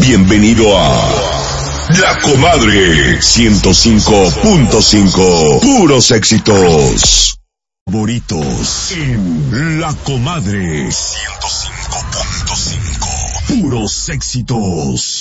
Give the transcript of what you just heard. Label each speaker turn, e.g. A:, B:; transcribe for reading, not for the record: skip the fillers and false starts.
A: Bienvenido a La Comadre 105.5. Puros éxitos. Favoritos en La Comadre 105.5. Puros éxitos.